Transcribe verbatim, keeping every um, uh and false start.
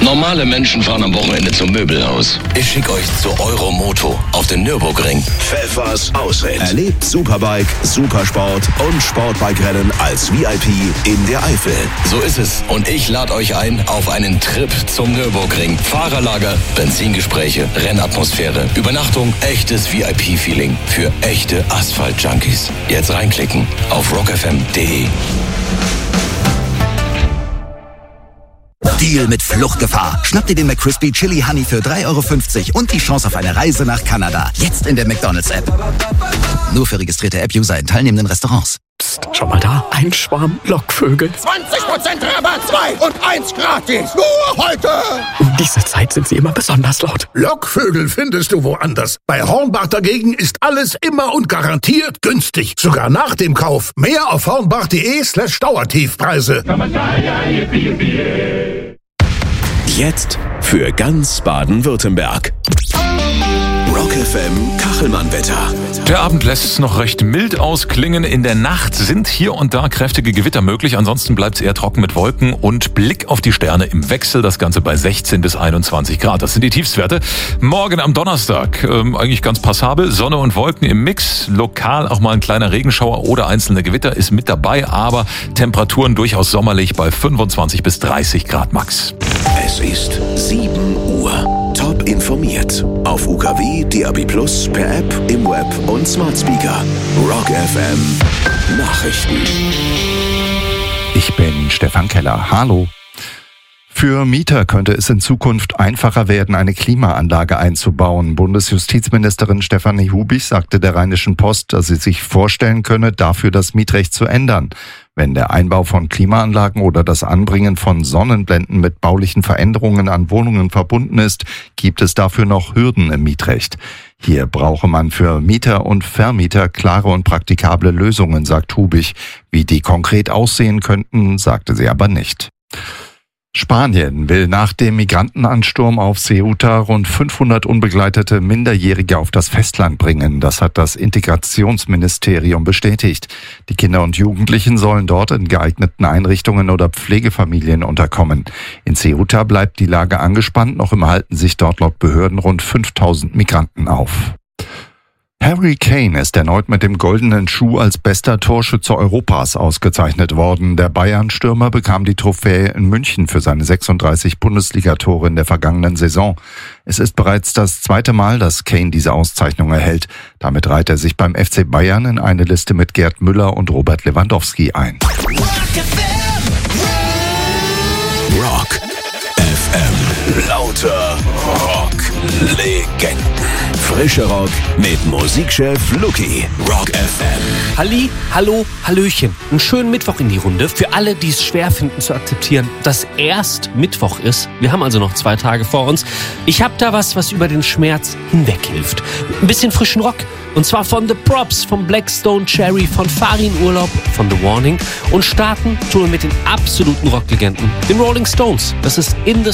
Normale Menschen fahren am Wochenende zum Möbelhaus. Ich schicke euch zu Euromoto auf den Nürburgring. Pfeffers Ausritt. Erlebt Superbike, Supersport und Sportbike-Rennen als V I P in der Eifel. So ist es. Und ich lade euch ein auf einen Trip zum Nürburgring. Fahrerlager, Benzingespräche, Rennatmosphäre, Übernachtung, echtes V I P-Feeling für echte Asphalt-Junkies. Jetzt reinklicken auf rock f m punkt d e. Deal mit Fluchtgefahr. Schnapp dir den McCrispy Chili Honey für drei Euro fünfzig und die Chance auf eine Reise nach Kanada. Jetzt in der McDonald's-App. Nur für registrierte App-User in teilnehmenden Restaurants. Psst, schau mal da. Ein Schwarm Lockvögel. zwanzig Prozent Rabatt, zwei und eins gratis. Nur heute. Um diese Zeit sind sie immer besonders laut. Lockvögel findest du woanders. Bei Hornbach dagegen ist alles immer und garantiert günstig. Sogar nach dem Kauf. Mehr auf hornbach.de slash Dauertiefpreise. Jetzt für ganz Baden-Württemberg. Rock F M Kachelmann-Wetter. Der Abend lässt es noch recht mild ausklingen. In der Nacht sind hier und da kräftige Gewitter möglich. Ansonsten bleibt es eher trocken mit Wolken und Blick auf die Sterne im Wechsel. Das Ganze bei sechzehn bis einundzwanzig Grad. Das sind die Tiefstwerte. Morgen am Donnerstag ähm, eigentlich ganz passabel. Sonne und Wolken im Mix. Lokal auch mal ein kleiner Regenschauer oder einzelne Gewitter ist mit dabei. Aber Temperaturen durchaus sommerlich bei fünfundzwanzig bis dreißig Grad max. Es ist sieben Uhr. Top informiert. Auf U K W, D A B plus, per App, im Web und Smart Speaker. Rock F M Nachrichten. Ich bin Stefan Keller. Hallo. Für Mieter könnte es in Zukunft einfacher werden, eine Klimaanlage einzubauen. Bundesjustizministerin Stefanie Hubich sagte der Rheinischen Post, dass sie sich vorstellen könne, dafür das Mietrecht zu ändern. Wenn der Einbau von Klimaanlagen oder das Anbringen von Sonnenblenden mit baulichen Veränderungen an Wohnungen verbunden ist, gibt es dafür noch Hürden im Mietrecht. Hier brauche man für Mieter und Vermieter klare und praktikable Lösungen, sagt Hubich. Wie die konkret aussehen könnten, sagte sie aber nicht. Spanien will nach dem Migrantenansturm auf Ceuta rund fünfhundert unbegleitete Minderjährige auf das Festland bringen. Das hat das Integrationsministerium bestätigt. Die Kinder und Jugendlichen sollen dort in geeigneten Einrichtungen oder Pflegefamilien unterkommen. In Ceuta bleibt die Lage angespannt. Noch immer halten sich dort laut Behörden rund fünftausend Migranten auf. Harry Kane ist erneut mit dem goldenen Schuh als bester Torschütze Europas ausgezeichnet worden. Der Bayern-Stürmer bekam die Trophäe in München für seine sechsunddreißig Bundesligatore in der vergangenen Saison. Es ist bereits das zweite Mal, dass Kane diese Auszeichnung erhält. Damit reiht er sich beim F C Bayern in eine Liste mit Gerd Müller und Robert Lewandowski ein. Rock F M. Lauter Rock-Legenden. Frische Rock mit Musikchef Luki. Rock F M. Halli, hallo, hallöchen. Einen schönen Mittwoch in die Runde. Für alle, die es schwer finden zu akzeptieren, dass erst Mittwoch ist. Wir haben also noch zwei Tage vor uns. Ich habe da was, was über den Schmerz hinweg hilft. Ein bisschen frischen Rock. Und zwar von The Props, von Blackstone Cherry, von Farin Urlaub, von The Warning. Und starten tun wir mit den absoluten Rocklegenden, den Rolling Stones. Das ist In the